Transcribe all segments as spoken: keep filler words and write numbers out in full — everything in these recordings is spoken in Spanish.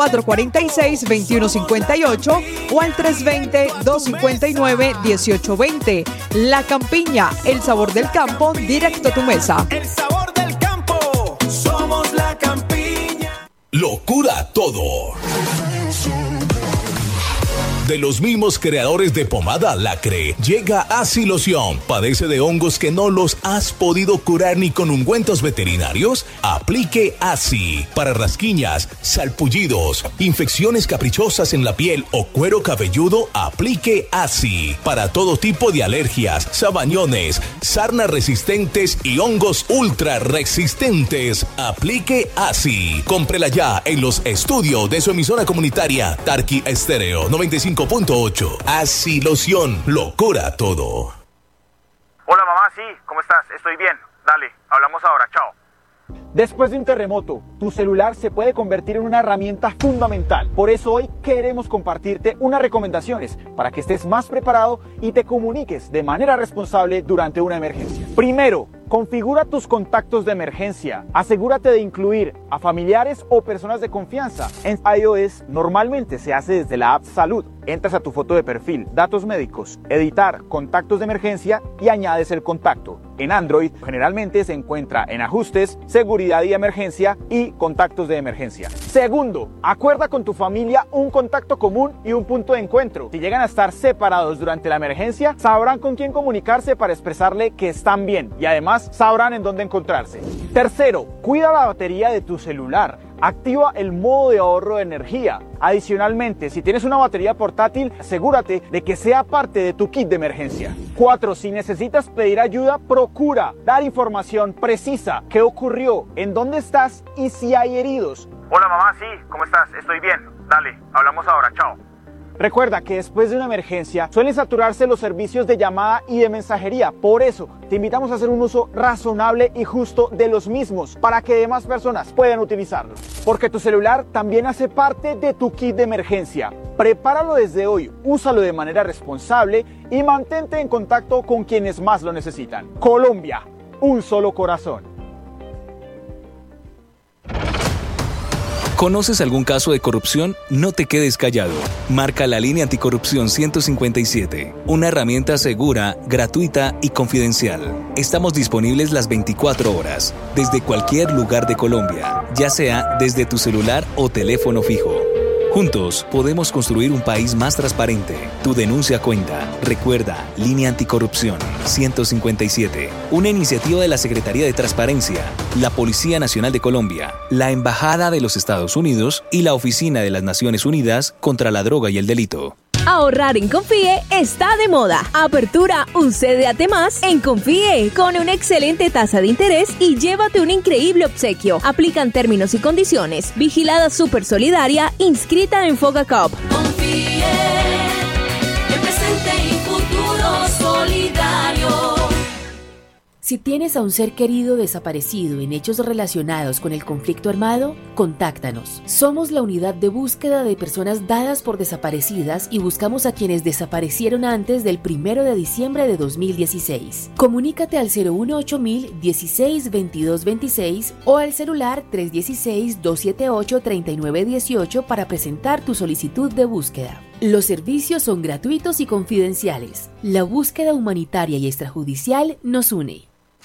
cuatro cuatro seis, dos uno cinco ocho o al tres dos cero, dos cinco nueve, uno ocho dos cero. La Campiña, el sabor del campo, directo a tu mesa. El sabor del campo, somos La Campiña. Locura todo. De los mismos creadores de pomada Lacre, llega Aciloción. ¿Padece de hongos que no los has podido curar ni con ungüentos veterinarios? Aplique Aci para rasquiñas, salpullidos, infecciones caprichosas en la piel o cuero cabelludo. Aplique Aci para todo tipo de alergias, sabañones, sarnas resistentes y hongos ultra resistentes. Aplique Aci. Cómprela ya en los estudios de su emisora comunitaria Tarqui Estéreo noventa y cinco punto ocho. Aciloción, locura todo. Hola mamá, sí, ¿cómo estás? Estoy bien. Dale, hablamos ahora, chao. Después de un terremoto, tu celular se puede convertir en una herramienta fundamental. Por eso hoy queremos compartirte unas recomendaciones para que estés más preparado y te comuniques de manera responsable durante una emergencia. Primero, configura tus contactos de emergencia. Asegúrate de incluir a familiares o personas de confianza. En iOS normalmente se hace desde la app Salud. Entras a tu foto de perfil, datos médicos, editar contactos de emergencia y añades el contacto. En Android generalmente se encuentra en ajustes, seguridad y emergencia y contactos de emergencia. Segundo, acuerda con tu familia un contacto común y un punto de encuentro. Si llegan a estar separados durante la emergencia, sabrán con quién comunicarse para expresarle que están bien y además sabrán en dónde encontrarse. Tercero, cuida la batería de tu celular. Activa el modo de ahorro de energía. Adicionalmente, si tienes una batería portátil, asegúrate de que sea parte de tu kit de emergencia. Cuatro, si necesitas pedir ayuda, procura dar información precisa. ¿Qué ocurrió? ¿En dónde estás? Y si hay heridos. Hola mamá, sí, ¿cómo estás? Estoy bien. Dale, hablamos ahora, chao. Recuerda que después de una emergencia suelen saturarse los servicios de llamada y de mensajería. Por eso, te invitamos a hacer un uso razonable y justo de los mismos para que demás personas puedan utilizarlos. Porque tu celular también hace parte de tu kit de emergencia. Prepáralo desde hoy, úsalo de manera responsable y mantente en contacto con quienes más lo necesitan. Colombia, un solo corazón. ¿Conoces algún caso de corrupción? No te quedes callado. Marca la línea anticorrupción ciento cincuenta y siete, una herramienta segura, gratuita y confidencial. Estamos disponibles las veinticuatro horas, desde cualquier lugar de Colombia, ya sea desde tu celular o teléfono fijo. Juntos podemos construir un país más transparente. Tu denuncia cuenta. Recuerda, Línea Anticorrupción ciento cincuenta y siete. Una iniciativa de la Secretaría de Transparencia, la Policía Nacional de Colombia, la Embajada de los Estados Unidos y la Oficina de las Naciones Unidas contra la Droga y el Delito. Ahorrar en Confíe está de moda. Apertura un C D A T más en Confíe con una excelente tasa de interés y llévate un increíble obsequio. Aplican términos y condiciones. Vigilada Super Solidaria, inscrita en Fogacop. Confíe, el presente y futuro solidario. Si tienes a un ser querido desaparecido en hechos relacionados con el conflicto armado, contáctanos. Somos la unidad de búsqueda de personas dadas por desaparecidas y buscamos a quienes desaparecieron antes del primero de diciembre de dos mil dieciséis. Comunícate al cero uno ocho mil dieciséis veintidós veintiséis o al celular tres uno seis, dos siete ocho, tres nueve uno ocho para presentar tu solicitud de búsqueda. Los servicios son gratuitos y confidenciales. La búsqueda humanitaria y extrajudicial nos une.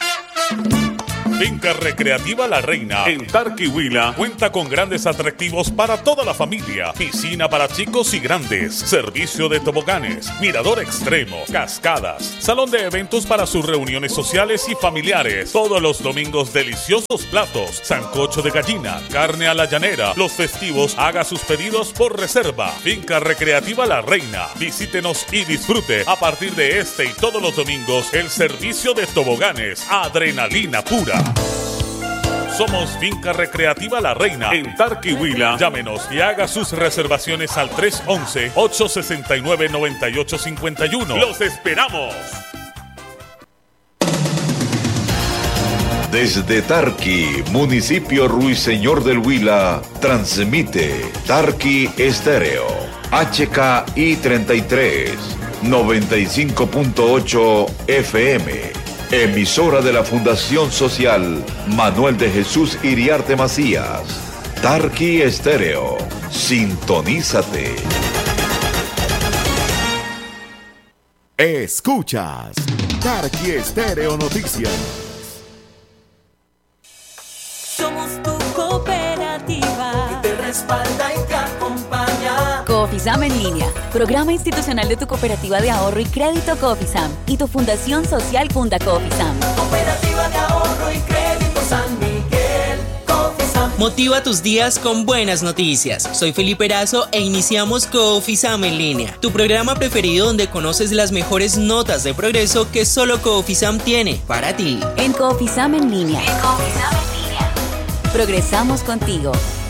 Finca Recreativa La Reina en Tarquihuila cuenta con grandes atractivos para toda la familia. Piscina para chicos y grandes, servicio de toboganes, mirador extremo, cascadas, salón de eventos para sus reuniones sociales y familiares. Todos los domingos deliciosos platos, sancocho de gallina, carne a la llanera. Los festivos haga sus pedidos por reserva. Finca Recreativa La Reina. Visítenos y disfrute a partir de este y todos los domingos el servicio de toboganes. Adrenalina pura. Somos Finca Recreativa La Reina en Tarquihuila. Llámenos y haga sus reservaciones al tres once, ocho sesenta y nueve, noventa y ocho cincuenta y uno. ¡Los esperamos! Desde Tarqui, municipio Ruiseñor del Huila, transmite Tarqui Estéreo, H K I treinta y tres, noventa y cinco punto ocho F M. Emisora de la Fundación Social Manuel de Jesús Iriarte Macías. Tarqui Estéreo. Sintonízate. Escuchas Tarqui Estéreo Noticias. Somos tu cooperativa que te respalda y te acompaña. Coofisam en línea, programa institucional de tu cooperativa de ahorro y crédito Coofisam y tu fundación social Funda Coofisam. Cooperativa de ahorro y crédito San Miguel, Coofisam. Motiva tus días con buenas noticias. Soy Felipe Erazo e iniciamos Coofisam en línea, tu programa preferido donde conoces las mejores notas de progreso que solo Coofisam tiene para ti. En Coofisam en línea. En Coofisam en línea. Progresamos contigo.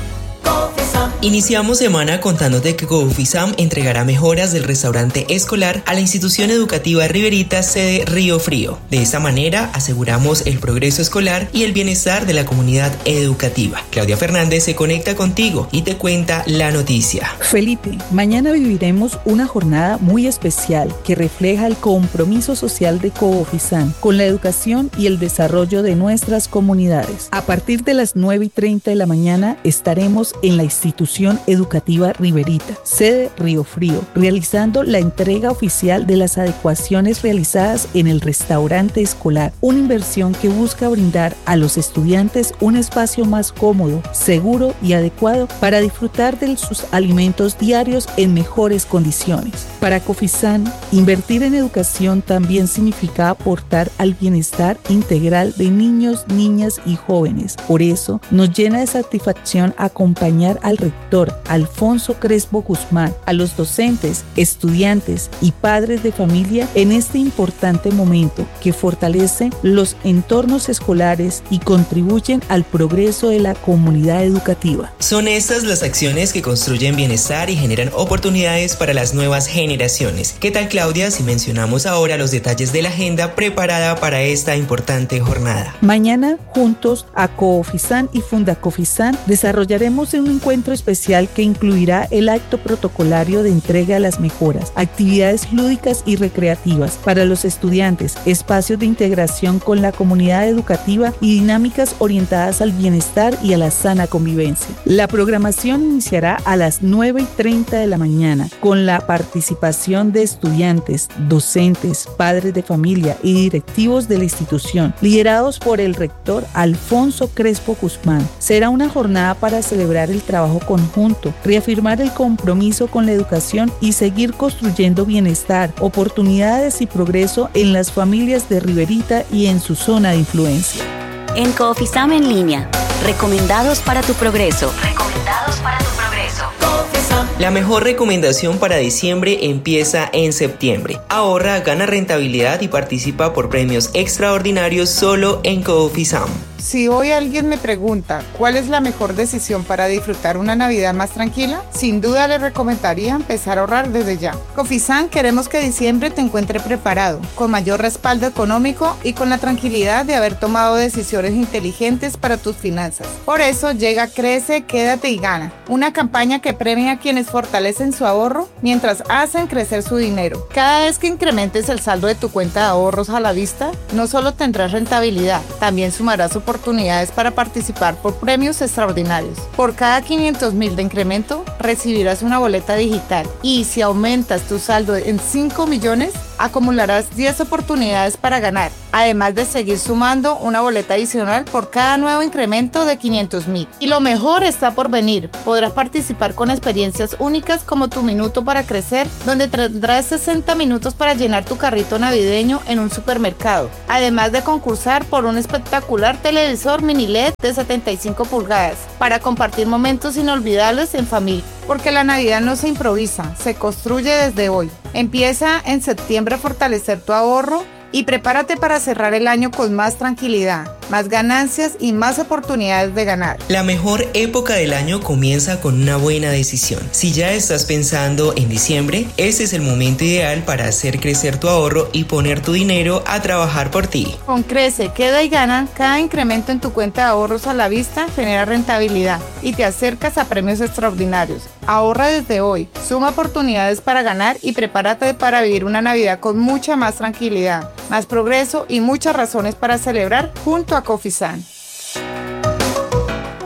Iniciamos semana contándote que Coofisam entregará mejoras del restaurante escolar a la institución educativa Riverita sede Río Frío. De esta manera aseguramos el progreso escolar y el bienestar de la comunidad educativa. Claudia Fernández se conecta contigo y te cuenta la noticia. Felipe, mañana viviremos una jornada muy especial que refleja el compromiso social de Coofisam con la educación y el desarrollo de nuestras comunidades. A partir de las nueve y treinta de la mañana estaremos en la institución educativa Riverita, sede Río Frío, realizando la entrega oficial de las adecuaciones realizadas en el restaurante escolar, una inversión que busca brindar a los estudiantes un espacio más cómodo, seguro y adecuado para disfrutar de sus alimentos diarios en mejores condiciones. Para Coofisam, invertir en educación también significa aportar al bienestar integral de niños, niñas y jóvenes. Por eso, nos llena de satisfacción acompañar al rector Alfonso Crespo Guzmán, a los docentes, estudiantes y padres de familia en este importante momento que fortalece los entornos escolares y contribuyen al progreso de la comunidad educativa. Son estas las acciones que construyen bienestar y generan oportunidades para las nuevas generaciones. ¿Qué tal, Claudia, si mencionamos ahora los detalles de la agenda preparada para esta importante jornada? Mañana, juntos a Coofisam y Funda Coofisam, desarrollaremos un encuentro especial que incluirá el acto protocolario de entrega de las mejoras, actividades lúdicas y recreativas para los estudiantes, espacios de integración con la comunidad educativa y dinámicas orientadas al bienestar y a la sana convivencia. La programación iniciará a las nueve y treinta de la mañana con la participación de estudiantes, docentes, padres de familia y directivos de la institución, liderados por el rector Alfonso Crespo Guzmán. Será una jornada para celebrar el trabajo conjunto, reafirmar el compromiso con la educación y seguir construyendo bienestar, oportunidades y progreso en las familias de Riverita y en su zona de influencia. En Coofisam en línea, recomendados para tu progreso. Recomendados para tu progreso. Coofisam. La mejor recomendación para diciembre empieza en septiembre. Ahorra, gana rentabilidad y participa por premios extraordinarios solo en Coofisam. Si hoy alguien me pregunta cuál es la mejor decisión para disfrutar una Navidad más tranquila, sin duda le recomendaría empezar a ahorrar desde ya. Coofisam queremos que diciembre te encuentre preparado, con mayor respaldo económico y con la tranquilidad de haber tomado decisiones inteligentes para tus finanzas. Por eso llega Crece, Quédate y Gana, una campaña que premia a quienes fortalecen su ahorro mientras hacen crecer su dinero. Cada vez que incrementes el saldo de tu cuenta de ahorros a la vista, no solo tendrás rentabilidad, también sumarás oportunidades oportunidades para participar por premios extraordinarios. Por cada quinientos mil de incremento, recibirás una boleta digital y si aumentas tu saldo en cinco millones, acumularás diez oportunidades para ganar, además de seguir sumando una boleta adicional por cada nuevo incremento de quinientos mil. Y lo mejor está por venir, podrás participar con experiencias únicas como Tu Minuto para Crecer, donde tendrás sesenta minutos para llenar tu carrito navideño en un supermercado, además de concursar por un espectacular televisor mini L E D de setenta y cinco pulgadas, para compartir momentos inolvidables en familia. Porque la Navidad no se improvisa, se construye desde hoy. Empieza en septiembre a fortalecer tu ahorro y prepárate para cerrar el año con más tranquilidad, más ganancias y más oportunidades de ganar. La mejor época del año comienza con una buena decisión. Si ya estás pensando en diciembre, este es el momento ideal para hacer crecer tu ahorro y poner tu dinero a trabajar por ti. Con Crece, Queda y Gana, cada incremento en tu cuenta de ahorros a la vista genera rentabilidad y te acercas a premios extraordinarios. Ahorra desde hoy, suma oportunidades para ganar y prepárate para vivir una Navidad con mucha más tranquilidad, más progreso y muchas razones para celebrar junto a Coofisam.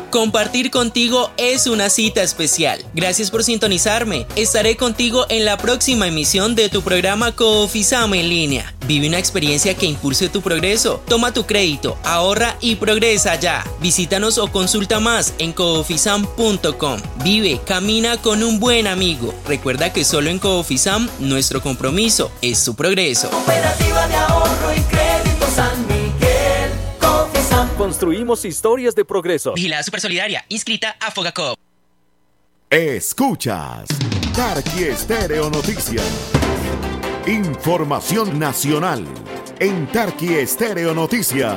Compartir contigo es una cita especial. Gracias por sintonizarme. Estaré contigo en la próxima emisión de tu programa Cofisam en línea. Vive una experiencia que impulse tu progreso. Toma tu crédito, ahorra y progresa ya. Visítanos o consulta más en cofisam punto com. Vive, camina con un buen amigo. Recuerda que solo en Cofisam nuestro compromiso es tu progreso. Cooperativa de ahorro y crédito San Miguel, Cofisam. Construimos historias de progreso. Vigilada Supersolidaria, inscrita a Fogacop. Escuchas Tarqui Estéreo Noticias. Información nacional en Tarqui Estéreo Noticias.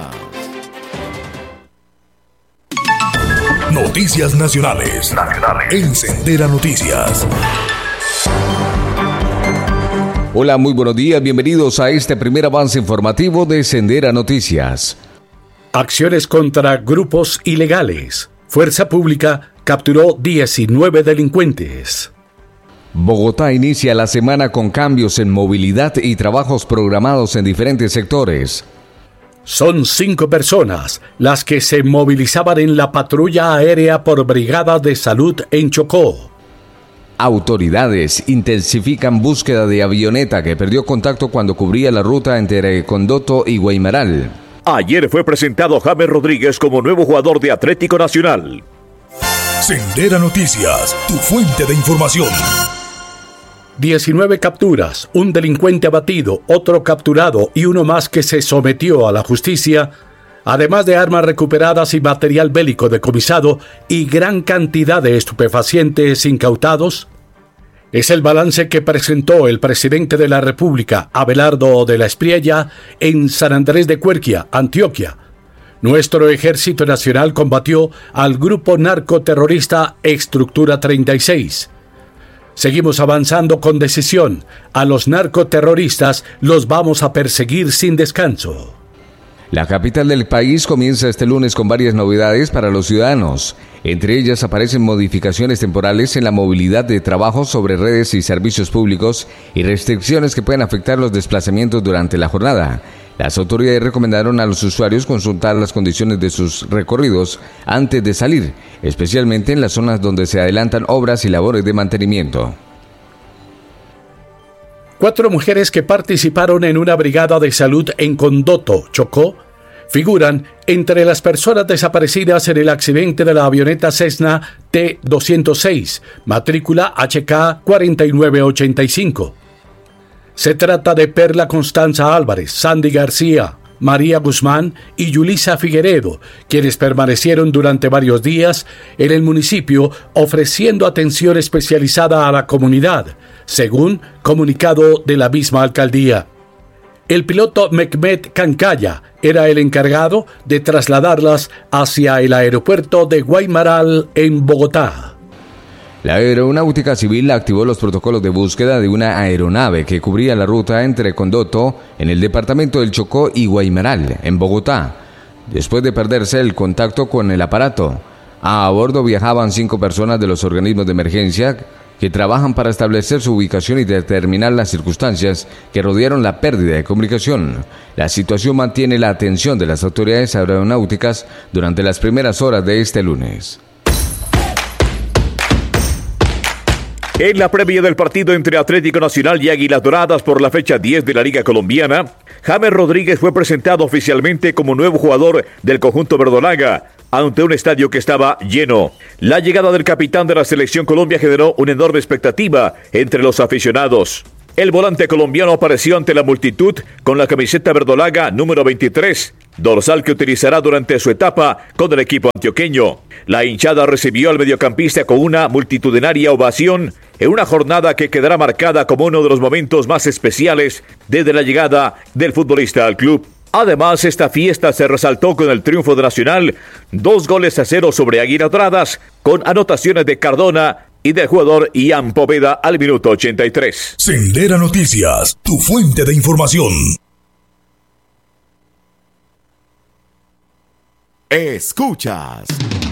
Noticias nacionales. Nacionales. En Sendera Noticias. Hola, muy buenos días. Bienvenidos a este primer avance informativo de Sendera Noticias. Acciones contra grupos ilegales. Fuerza Pública capturó diecinueve delincuentes. Bogotá inicia la semana con cambios en movilidad y trabajos programados en diferentes sectores. Son cinco personas las que se movilizaban en la patrulla aérea por Brigada de Salud en Chocó. Autoridades intensifican búsqueda de avioneta que perdió contacto cuando cubría la ruta entre Condoto y Guaymaral. Ayer fue presentado James Rodríguez como nuevo jugador de Atlético Nacional. Sendera Noticias, tu fuente de información. diecinueve capturas, un delincuente abatido, otro capturado y uno más que se sometió a la justicia, además de armas recuperadas y material bélico decomisado y gran cantidad de estupefacientes incautados. Es el balance que presentó el presidente de la República, Abelardo de la Espriella, en San Andrés de Cuerquia, Antioquia. Nuestro Ejército Nacional combatió al grupo narcoterrorista Estructura treinta y seis. Seguimos avanzando con decisión. A los narcoterroristas los vamos a perseguir sin descanso. La capital del país comienza este lunes con varias novedades para los ciudadanos. Entre ellas aparecen modificaciones temporales en la movilidad de trabajo sobre redes y servicios públicos y restricciones que pueden afectar los desplazamientos durante la jornada. Las autoridades recomendaron a los usuarios consultar las condiciones de sus recorridos antes de salir, especialmente en las zonas donde se adelantan obras y labores de mantenimiento. Cuatro mujeres que participaron en una brigada de salud en Condoto, Chocó, figuran entre las personas desaparecidas en el accidente de la avioneta Cessna T doscientos seis, matrícula H K cuatro nueve ocho cinco. Se trata de Perla Constanza Álvarez, Sandy García, María Guzmán y Yulisa Figueredo, quienes permanecieron durante varios días en el municipio ofreciendo atención especializada a la comunidad, según comunicado de la misma alcaldía. El piloto Mehmet Cancaya era el encargado de trasladarlas hacia el aeropuerto de Guaymaral en Bogotá. La Aeronáutica Civil activó los protocolos de búsqueda de una aeronave que cubría la ruta entre Condoto, en el departamento del Chocó, y Guaymaral, en Bogotá, después de perderse el contacto con el aparato. A bordo viajaban cinco personas de los organismos de emergencia que trabajan para establecer su ubicación y determinar las circunstancias que rodearon la pérdida de comunicación. La situación mantiene la atención de las autoridades aeronáuticas durante las primeras horas de este lunes. En la previa del partido entre Atlético Nacional y Águilas Doradas por la fecha diez de la Liga Colombiana, James Rodríguez fue presentado oficialmente como nuevo jugador del conjunto verdolaga, ante un estadio que estaba lleno. La llegada del capitán de la Selección Colombia generó una enorme expectativa entre los aficionados. El volante colombiano apareció ante la multitud con la camiseta verdolaga número veintitrés, dorsal que utilizará durante su etapa con el equipo antioqueño. La hinchada recibió al mediocampista con una multitudinaria ovación en una jornada que quedará marcada como uno de los momentos más especiales desde la llegada del futbolista al club. Además, esta fiesta se resaltó con el triunfo de Nacional, dos goles a cero sobre Águilas Doradas, con anotaciones de Cardona y del jugador Ian Poveda al minuto ochenta y tres. Sendera Noticias, tu fuente de información. Escuchas